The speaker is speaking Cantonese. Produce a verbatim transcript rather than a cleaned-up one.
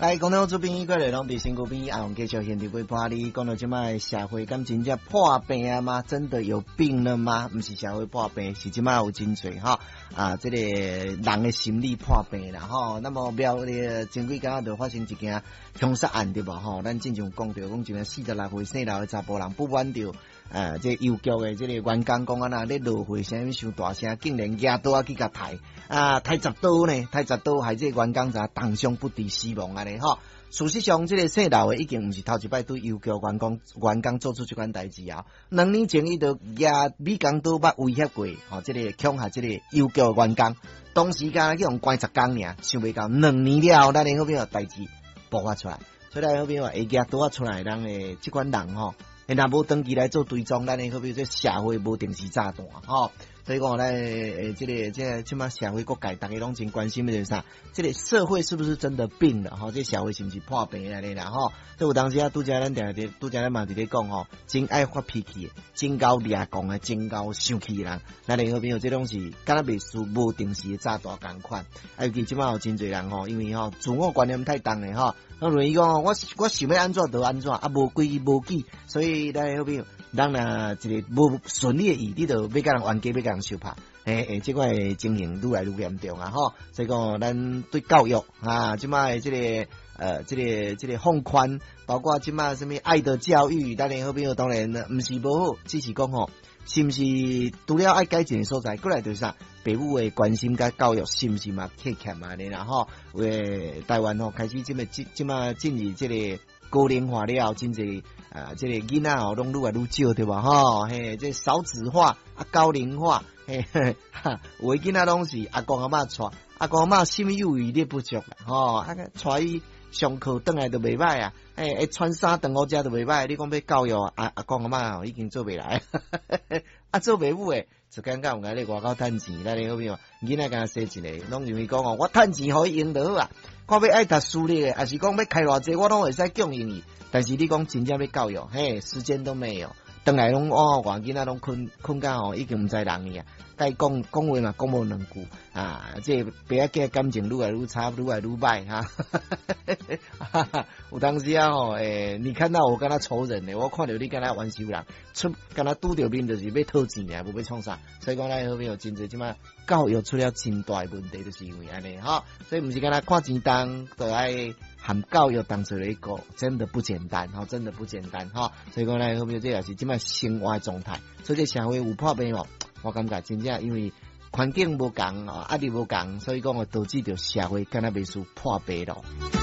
来，讲到这边过来拢伫身躯边，啊，我们继续现伫陪伴你。讲到即摆社会，敢真正破病啊吗？真的有病了吗？不是社会破病，是即摆有真侪哈啊，这个人的心理破病啦吼。那么标咧前几工就发生一件凶杀案对吧？吼，咱正常讲到讲一个四十六岁姓刘的查甫人不满着。呃，这邮局的这个员工讲啊呐，咧落血啥物伤大声，竟然举刀啊去甲刣啊，刣十刀呢，刣十刀，害这个员工才当伤不治死亡安尼吼。事实上，这个姓刘的已经毋是头一摆对邮局员工员工做出这款代志啊。两年前伊就举美工刀捌威胁过，吼、哦，这个恐吓这个邮局的员工，当时间去用关十工尔，想袂到两年了，咱的好边个代志爆发出来，所以咱好边话会举刀啊出来人的这款人吼。诶，若无登记来做追踪，咱诶，好比说社会无定时炸弹，吼、哦，所以讲咧，诶，这个、这个、即马社会各界大家拢真关心的是啥？这个社会是不是真的病了？吼、哦，这社会是不是破病啊？咧啦，吼，所以有当时啊，拄则咱定定，拄则咱嘛伫咧讲吼，真爱发脾气，真够掠讲诶，真够生气人，咱诶好比有这种是，敢若袂输无定时的炸弹共款。啊，尤其即马有真侪人吼，因为吼自我观念太重咧吼。我认为讲，我我想要安怎就安怎，啊无规无矩，所以咱好比咱若一个无顺利的意，你就要甲人冤家，要甲人相拍，诶诶，即个情形愈来愈严重啊吼！所以讲，咱对教育啊，即摆即个呃，即、这个即、这个放宽，包括即摆什么爱的教育，咱好比当然毋是无好，只是讲吼，是毋是除了爱改进的所在，过来就是啥？父母的关心甲教育是毋是嘛欠欠啊？咧然后为台湾吼开始即么即即么进入即个高龄化了，真侪啊，即个囡仔吼拢愈来愈少对吧？吼，嘿，即少子化啊，高龄化，嘿，哈，有诶囡仔拢是阿公阿嬷带，阿公阿嬷心有余力不足啦，吼，啊个带伊上课倒来就袂歹啊，诶，会穿衫长好食就袂歹，你讲要教育啊阿公阿嬷吼已经做袂来，啊做父母诶。就感觉有爱咧外口趁钱，咱咧好边囡仔敢生一个，拢认为讲哦，我趁钱可以用得好啊。看要爱读书咧，还是讲要开偌济，我拢会使供应伊。但是你讲真正要教育，嘿，时间都没有。等来拢哦，外囡仔拢困困到吼，已经毋知人去啊。该讲讲话嘛，讲无两句啊，这爸仔囝感情愈来愈差，愈来愈歹哈。有当时啊吼，诶，你看到我跟他仇人呢，我看到你跟他冤仇人，出跟他拄着面就是要讨钱啊，无要创啥。所以讲咱好边有真侪即马教育出了真大问题，就是因为安尼哈。所以毋是干那看钱重，就爱含教育当做一个，真的不简单哈，真的不简单哈。所以讲咱好边这也是即马生活状态，所以这社会有破病哦。我感觉真正因为环境无共啊，压力无共，所以讲我导致着社会敢若袂输破病咯。